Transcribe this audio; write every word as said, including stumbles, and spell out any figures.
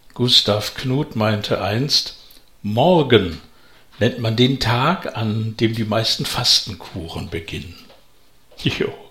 Gustav Knuth meinte einst, morgen nennt man den Tag, an dem die meisten Fastenkuren beginnen. Jo.